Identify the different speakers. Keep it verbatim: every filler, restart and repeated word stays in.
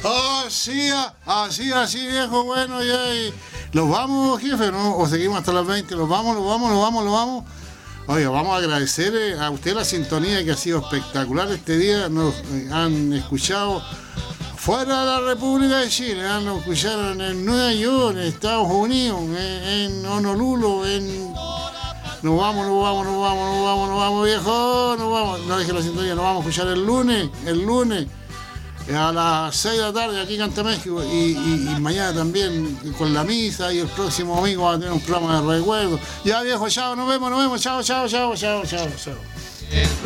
Speaker 1: Así, así, así, viejo, bueno, ya. Y... ¿Los vamos, jefe, no? ¿O seguimos hasta las veinte? ¿Los vamos, los vamos, los vamos, los vamos? Oiga, vamos a agradecer a usted la sintonía que ha sido espectacular este día. Nos han escuchado fuera de la República de Chile, ¿eh? Nos escucharon en Nueva York, en Estados Unidos, en, en Honolulu, en... Nos vamos, nos vamos, nos vamos, nos vamos, nos vamos, viejo, nos vamos. No deje la sintonía, nos vamos a escuchar el lunes, el lunes. A las seis de la tarde aquí en Canta México y, y, y mañana también con la misa y el próximo domingo va a tener un programa de recuerdo. Ya viejo, chao, nos vemos, nos vemos, chao, chao, chao, chao, chao, chao.